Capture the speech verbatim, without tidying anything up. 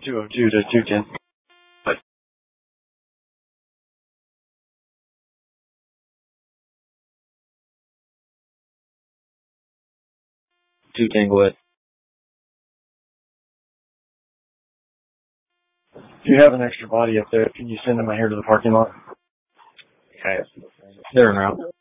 two oh two to two ten. two ten, go ahead. If you have an extra body up there, can you send them out here to the parking lot? Okay. They're en route.